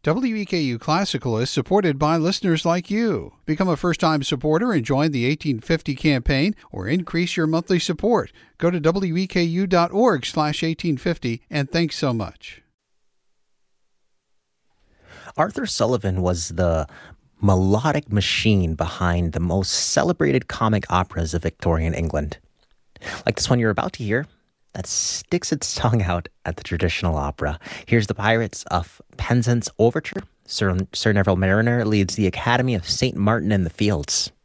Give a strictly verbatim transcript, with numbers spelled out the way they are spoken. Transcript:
W E K U Classical is supported by listeners like you. Become a first-time supporter and join the eighteen fifty campaign or increase your monthly support. Go to W E K U dot org slash eighteen fifty and thanks so much. Arthur Sullivan was the melodic machine behind the most celebrated comic operas of Victorian England. Like this one you're about to hear, that sticks its tongue out at the traditional opera. Here's the Pirates of Penzance Overture. Sir, Sir Neville Mariner leads the Academy of Saint Martin in the Fields.